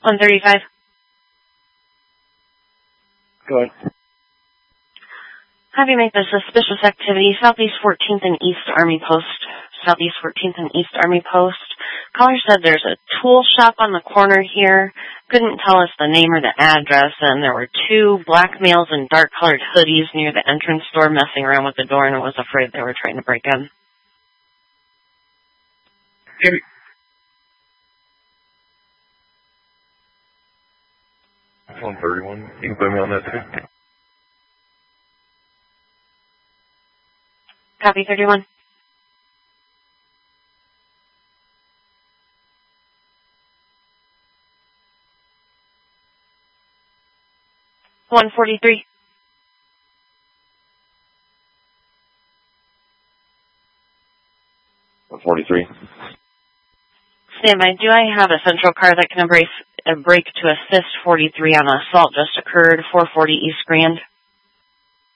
135. Go ahead. Have you made the suspicious activity, Southeast 14th and East Army Post. Southeast 14th and East Army Post. Caller said there's a tool shop on the corner here. Couldn't tell us the name or the address, and there were two black males in dark-colored hoodies near the entrance door messing around with the door, and I was afraid they were trying to break in. Okay. That's 131. You can put me on that too. Copy 31. $143. $143. Standby. Do I have a central car that can embrace a brake to assist 43 on assault just occurred, 440 East Grand?